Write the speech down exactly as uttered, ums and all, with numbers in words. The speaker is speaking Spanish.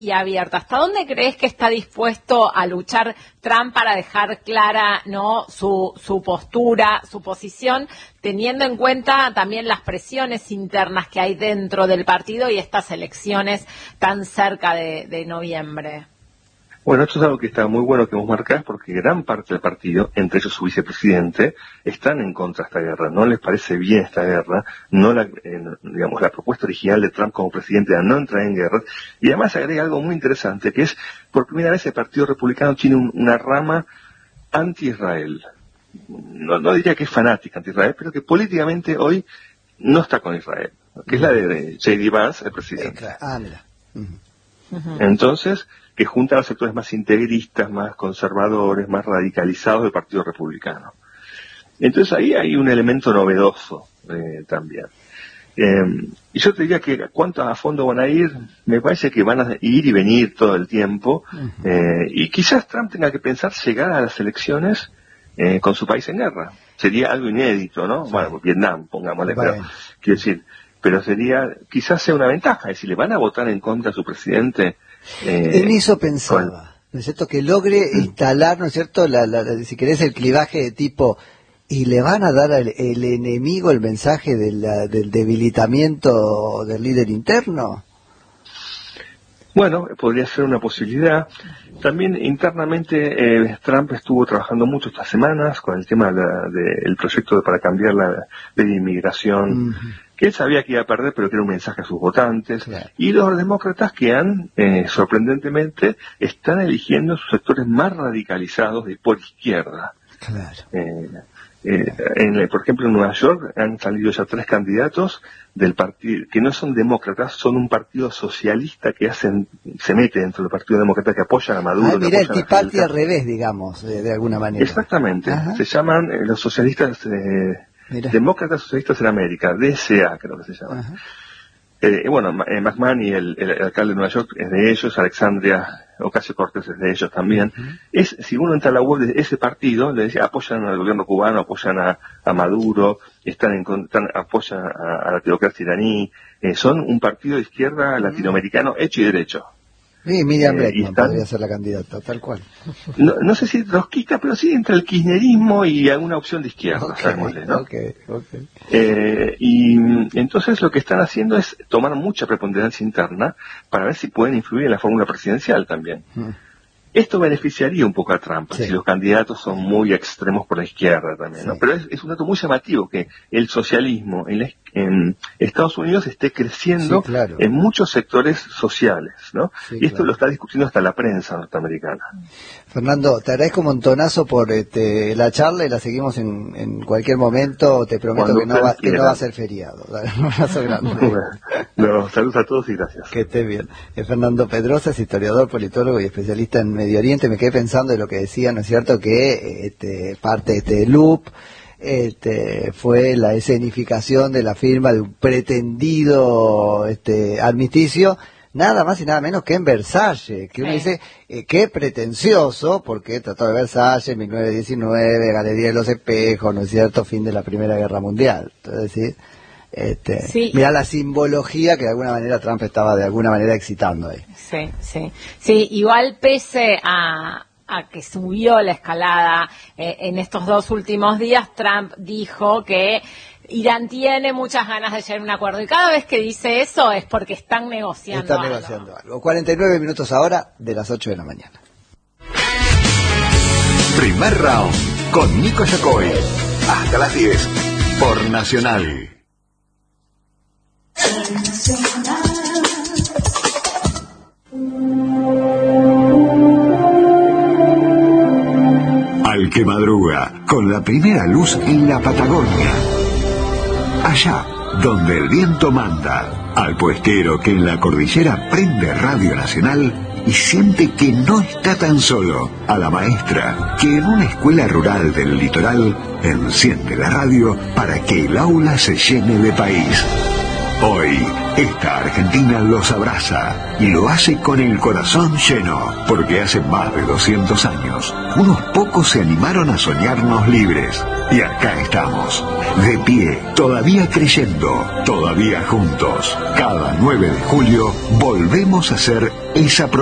y abierta. ¿Hasta dónde crees que está dispuesto a luchar Trump para dejar clara, ¿no?, su, su postura, su posición, teniendo en cuenta también las presiones internas que hay dentro del partido y estas elecciones tan cerca de, de noviembre? Bueno, esto es algo que está muy bueno que vos marcás, porque gran parte del partido, entre ellos su vicepresidente, están en contra de esta guerra. No les parece bien esta guerra, no la, eh, digamos, la propuesta original de Trump como presidente de no entrar en guerra. Y además agrega algo muy interesante, que es, por primera vez el Partido Republicano tiene un, una rama anti-Israel. No, no diría que es fanática anti-Israel, pero que políticamente hoy no está con Israel, que es la de J D Vance, el presidente. Ah, mira. Uh-huh. Entonces, que junta a los sectores más integristas, más conservadores, más radicalizados del Partido Republicano. Entonces ahí hay un elemento novedoso eh, también. Eh, y yo te diría que cuánto a fondo van a ir, me parece que van a ir y venir todo el tiempo, uh-huh. eh, y quizás Trump tenga que pensar llegar a las elecciones eh, con su país en guerra. Sería algo inédito, ¿no? Sí. Bueno, Vietnam, pongámosle, bueno. pero quiero decir, pero sería, quizás sea una ventaja, es decir, le van a votar en contra a su presidente. Eh, en eso pensaba, con... ¿no es cierto?, que logre mm. instalar, ¿no es cierto?, la, la, la, si querés, el clivaje de tipo, y le van a dar al el enemigo el mensaje de la, del debilitamiento del líder interno. Bueno, podría ser una posibilidad. También internamente eh, Trump estuvo trabajando mucho estas semanas con el tema del de, de proyecto de, para cambiar la ley de inmigración, uh-huh. que él sabía que iba a perder, pero que era un mensaje a sus votantes. Claro. Y los demócratas que han, eh, sorprendentemente, están eligiendo sus sectores más radicalizados de por izquierda. Claro. Eh, eh, en, por ejemplo, en Nueva York han salido ya tres candidatos del partido que no son demócratas, son un partido socialista que hacen, se mete dentro del partido demócrata, que apoyan a Maduro. Ah, mira, el Tea Party al revés, digamos, de, de alguna manera. Exactamente. Ajá. Se llaman eh, los socialistas, eh, demócratas socialistas en América, D S A creo que se llama. Ajá. Eh, bueno, eh, McMahon y el, el, el alcalde de Nueva York es de ellos, Alexandria Ocasio-Cortez es de ellos también. Uh-huh. Es, si uno entra a la web de ese partido, le dice, apoyan al gobierno cubano, apoyan a, a Maduro, están en, están, apoyan a, a la teocracia iraní, eh, son un partido de izquierda latinoamericano hecho y derecho. Sí, Miriam eh, Bregman están... podría ser la candidata, tal cual. No, no sé si trotskista, pero sí entre el kirchnerismo y alguna opción de izquierda, okay, sabémosle, ¿no? Okay, okay. Eh, y entonces lo que están haciendo es tomar mucha preponderancia interna para ver si pueden influir en la fórmula presidencial también. Hmm. Esto beneficiaría un poco a Trump, sí. si los candidatos son muy extremos por la izquierda también, ¿no? Sí. Pero es, es un dato muy llamativo que el socialismo en, la, en Estados Unidos esté creciendo sí, claro. en muchos sectores sociales, ¿no? Sí, y esto claro. lo está discutiendo hasta la prensa norteamericana. Fernando, te agradezco un montonazo por este, la charla y la seguimos en, en cualquier momento. Te prometo que no, va, que no va a ser feriado. Un abrazo grande. No, saludos a todos y gracias. Que estés bien. Es Fernando Pedrosa, es historiador, politólogo y especialista en Medio Oriente. Me quedé pensando en lo que decía, ¿no es cierto?, que este, parte de este loop este, fue la escenificación de la firma de un pretendido este, armisticio, nada más y nada menos que en Versalles, que uno dice, eh, qué pretencioso, porque Tratado de Versalles, mil novecientos diecinueve, Galería de los Espejos, ¿no es cierto?, fin de la Primera Guerra Mundial. Entonces, ¿sí? Este, sí. Mira la simbología que de alguna manera Trump estaba de alguna manera excitando ahí. Sí, sí. Sí, igual pese a, a que subió la escalada eh, en estos dos últimos días, Trump dijo que Irán tiene muchas ganas de llegar a un acuerdo, y cada vez que dice eso es porque están negociando Están algo. negociando algo. cuarenta y nueve minutos ahora de las ocho de la mañana. Primer round con Nico Yacoy. Hasta las diez por Nacional. Al que madruga con la primera luz en la Patagonia. Allá donde el viento manda. Al puestero que en la cordillera prende Radio Nacional y siente que no está tan solo. A la maestra que en una escuela rural del litoral enciende la radio para que el aula se llene de país. Hoy, esta Argentina los abraza y lo hace con el corazón lleno, porque hace más de doscientos años, unos pocos se animaron a soñarnos libres. Y acá estamos, de pie, todavía creyendo, todavía juntos. Cada nueve de julio volvemos a ser esa